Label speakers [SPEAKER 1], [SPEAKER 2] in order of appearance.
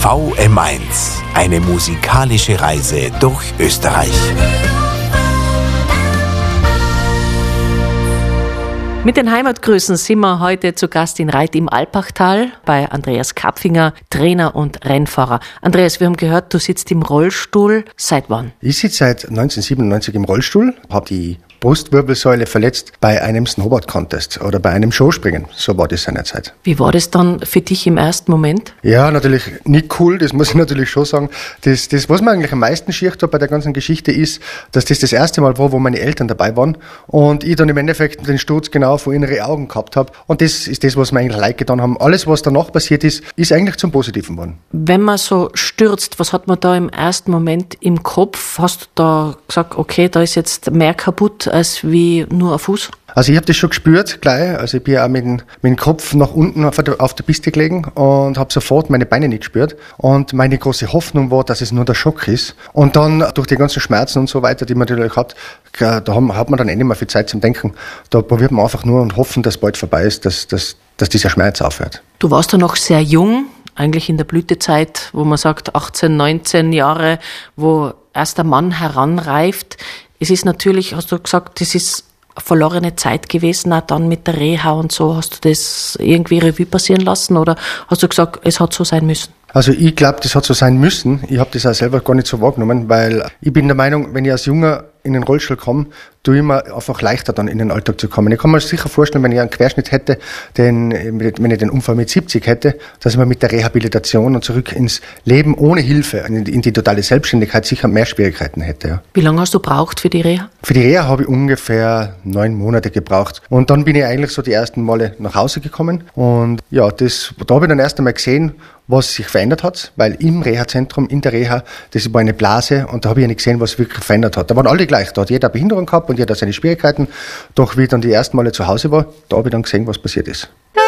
[SPEAKER 1] VM1, eine musikalische Reise durch Österreich.
[SPEAKER 2] Mit den Heimatgrüßen sind wir heute zu Gast in Reit im Alpachtal bei Andreas Kapfinger, Trainer und Rennfahrer. Andreas, wir haben gehört, du sitzt im Rollstuhl. Seit wann?
[SPEAKER 3] Ich sitze seit 1997 im Rollstuhl, habe die Brustwirbelsäule verletzt bei einem Snowboard-Contest oder bei einem Showspringen. So war das seinerzeit.
[SPEAKER 2] Wie war das dann für dich im ersten Moment?
[SPEAKER 3] Ja, natürlich nicht cool, das muss ich natürlich schon sagen. Das was mir eigentlich am meisten schiert bei der ganzen Geschichte ist, dass das erste Mal war, wo meine Eltern dabei waren und ich dann im Endeffekt den Sturz genau vor ihren Augen gehabt habe. Und das ist das, was mir eigentlich leid getan haben. Alles, was danach passiert ist eigentlich zum Positiven geworden.
[SPEAKER 2] Wenn man so stürzt, was hat man da im ersten Moment im Kopf? Hast du da gesagt, okay, da ist jetzt mehr kaputt als wie nur ein Fuß?
[SPEAKER 3] Also ich habe das schon gespürt gleich. Also ich bin auch mit dem Kopf nach unten auf der Piste gelegen und habe sofort meine Beine nicht gespürt. Und meine große Hoffnung war, dass es nur der Schock ist. Und dann durch die ganzen Schmerzen und so weiter, die man natürlich hat, da hat man dann nicht mehr viel Zeit zum Denken. Da probiert man einfach nur und hoffen, dass bald vorbei ist, dass dieser Schmerz aufhört.
[SPEAKER 2] Du warst da noch sehr jung, eigentlich in der Blütezeit, wo man sagt 18, 19 Jahre, wo erst der Mann heranreift. Es ist natürlich, hast du gesagt, das ist verlorene Zeit gewesen, auch dann mit der Reha und so. Hast du das irgendwie Revue passieren lassen oder hast du gesagt, es hat so sein müssen?
[SPEAKER 3] Also ich glaube, das hat so sein müssen. Ich habe das auch selber gar nicht so wahrgenommen, weil ich bin der Meinung, wenn ich als Junger in den Rollstuhl komme, tue ich mir einfach leichter dann in den Alltag zu kommen. Ich kann mir sicher vorstellen, wenn ich einen Querschnitt hätte, wenn ich den Unfall mit 70 hätte, dass ich mir mit der Rehabilitation und zurück ins Leben ohne Hilfe, in die totale Selbstständigkeit sicher mehr Schwierigkeiten hätte. Ja.
[SPEAKER 2] Wie lange hast du gebraucht für die Reha?
[SPEAKER 3] Für die Reha habe ich ungefähr 9 Monate gebraucht. Und dann bin ich eigentlich so die ersten Male nach Hause gekommen. Und ja, da habe ich dann erst einmal gesehen, was sich verändert hat, weil im Reha-Zentrum, in der Reha, das war eine Blase und da habe ich ja nicht gesehen, was wirklich verändert hat. Da waren alle gleich, da hat jeder eine Behinderung gehabt und jeder seine Schwierigkeiten. Doch wie ich dann die ersten Male zu Hause war, da habe ich dann gesehen, was passiert ist.